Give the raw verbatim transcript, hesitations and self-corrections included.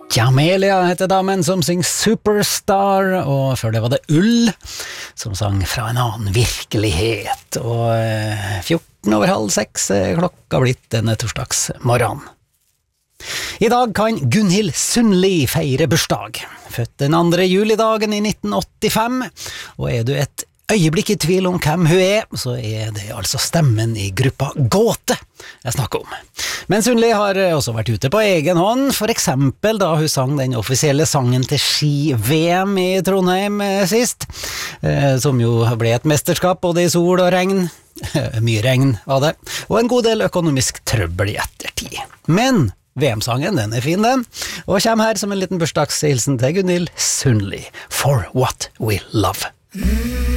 Jamelia heter damen som synger Superstar, og før det var det Ull som sang Fra en annen virkelighet. Og fjorten over halv seks er klokka blitt denne torsdagsmorgen. I dag kan Gunhild Sundli feire bursdag. Født den andre julidagen i nitten åttifem, og er du et øyeblikk i tvil om hvem hun er, så er det altså stemmen i gruppa Gåte jeg snakker om. Men Sundli har også vært ute på egen hånd, for eksempel da hun sang den offisielle sangen til ski-V M i Trondheim sist, som jo ble et mesterskap både i sol og regn. Mye regn var det, og en god del økonomisk trøbbel i ettertid. Men V M-sangen, den er fin den, og kommer her som en liten bursdagshilsen til Gunhild Sundli. For what we love.